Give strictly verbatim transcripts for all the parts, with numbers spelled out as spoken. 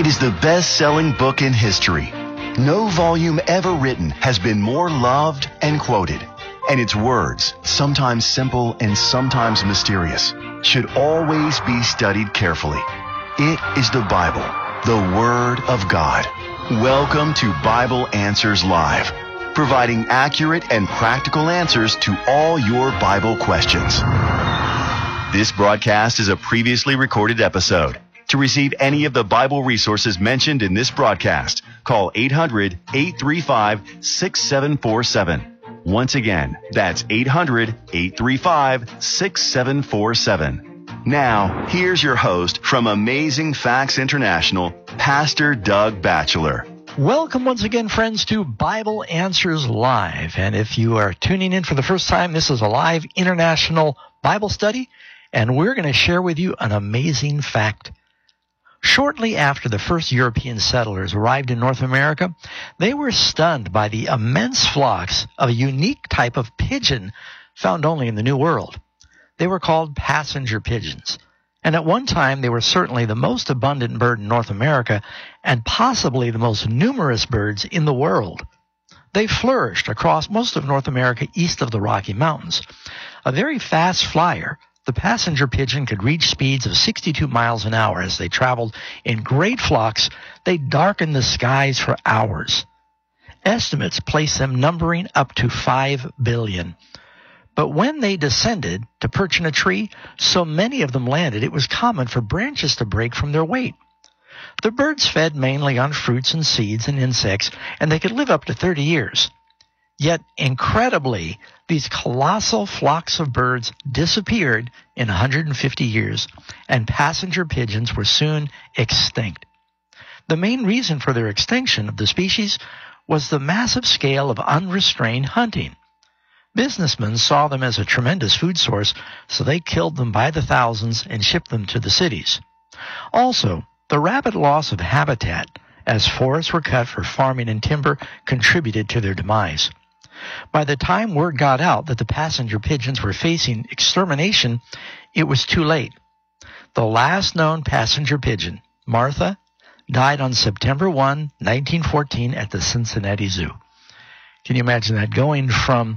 It is the best-selling book in history. No volume ever written has been more loved and quoted. And its words, sometimes simple and sometimes mysterious, should always be studied carefully. It is the Bible, the Word of God. Welcome to Bible Answers Live, providing accurate and practical answers to all your Bible questions. This broadcast is a previously recorded episode. To receive any of the Bible resources mentioned in this broadcast, call eight hundred, eight three five, six seven four seven. Once again, that's eight hundred, eight three five, six seven four seven. Now, here's your host from Amazing Facts International, Pastor Doug Batchelor. Welcome once again, friends, to Bible Answers Live. And if you are tuning in for the first time, this is a live international Bible study, and we're going to share with you an amazing fact. Shortly after the first European settlers arrived in North America, they were stunned by the immense flocks of a unique type of pigeon found only in the New World. They were called passenger pigeons, and at one time they were certainly the most abundant bird in North America and possibly the most numerous birds in the world. They flourished across most of North America east of the Rocky Mountains. A very fast flyer, the passenger pigeon could reach speeds of sixty-two miles an hour as they traveled in great flocks. They darkened the skies for hours. Estimates place them numbering up to five billion. But when they descended to perch in a tree, so many of them landed, it was common for branches to break from their weight. The birds fed mainly on fruits and seeds and insects, and they could live up to thirty years. Yet, incredibly, these colossal flocks of birds disappeared in one hundred fifty years, and passenger pigeons were soon extinct. The main reason for their extinction of the species was the massive scale of unrestrained hunting. Businessmen saw them as a tremendous food source, so they killed them by the thousands and shipped them to the cities. Also, the rapid loss of habitat as forests were cut for farming and timber contributed to their demise. By the time word got out that the passenger pigeons were facing extermination, it was too late. The last known passenger pigeon, Martha, died on September first, nineteen fourteen at the Cincinnati Zoo. Can you imagine that? Going from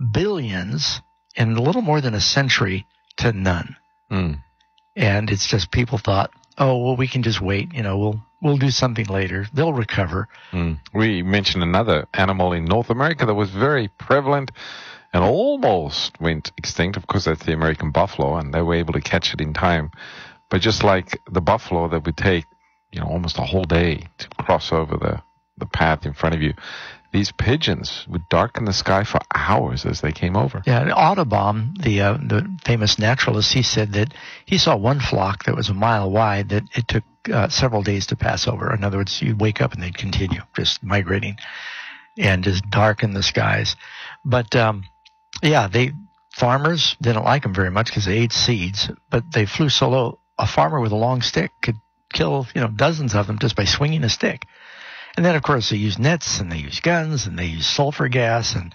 billions in a little more than a century to none. Mm. And it's just people thought, oh, well, we can just wait. You know, we'll we'll do something later. They'll recover. Mm. We mentioned another animal in North America that was very prevalent and almost went extinct. Of course, that's the American buffalo, and they were able to catch it in time. But just like the buffalo that would take, you know, almost a whole day to cross over the, the path in front of you, these pigeons would darken the sky for hours as they came over. Yeah, and Audubon, the uh, the famous naturalist, he said that he saw one flock that was a mile wide that it took uh, several days to pass over. In other words, you'd wake up and they'd continue just migrating and just darken the skies. But um, yeah, they farmers didn't like them very much because they ate seeds, but they flew so low. A farmer with a long stick could kill, you know, dozens of them just by swinging a stick. And then, of course, they use nets, and they use guns, and they use sulfur gas, and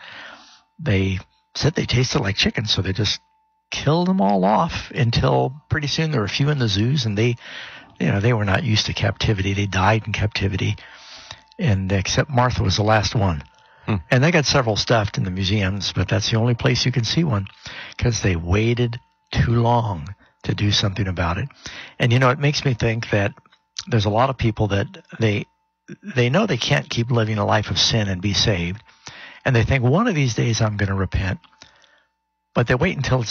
they said they tasted like chicken, so they just killed them all off until pretty soon there were a few in the zoos, and they, you know, they were not used to captivity. They died in captivity, and except Martha was the last one. Hmm. And they got several stuffed in the museums, but that's the only place you can see one because they waited too long to do something about it. And, you know, it makes me think that there's a lot of people that they they know they can't keep living a life of sin and be saved. And they think, one of these days I'm going to repent. But they wait until it's